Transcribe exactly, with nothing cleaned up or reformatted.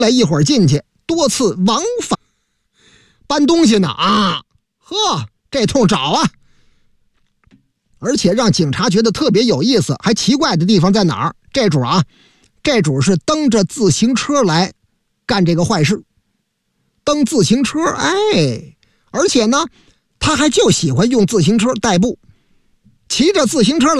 来一会儿进去，多次往返搬东西呢啊！呵，这通找啊！而且让警察觉得特别有意思，还奇怪的地方在哪儿？这主啊，这主是蹬着自行车来干这个坏事，蹬自行车，哎，而且呢，他还就喜欢用自行车代步，骑着自行车来。